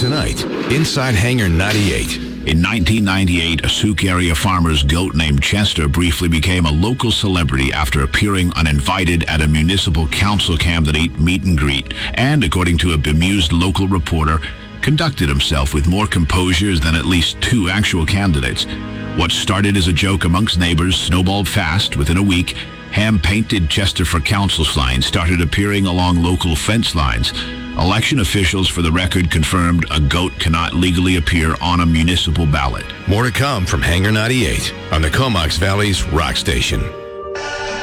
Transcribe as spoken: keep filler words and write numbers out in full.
tonight, inside Hangar ninety-eight. In nineteen ninety-eight, a Souk area farmer's goat named Chester briefly became a local celebrity after appearing uninvited at a municipal council candidate meet and greet, and, according to a bemused local reporter, conducted himself with more composure than at least two actual candidates. What started as a joke amongst neighbors snowballed fast. Within a week, hand-painted Chester for Council signs started appearing along local fence lines. Election officials, for the record, confirmed a goat cannot legally appear on a municipal ballot. More to come from Hangar ninety-eight on the Comox Valley's Rock Station.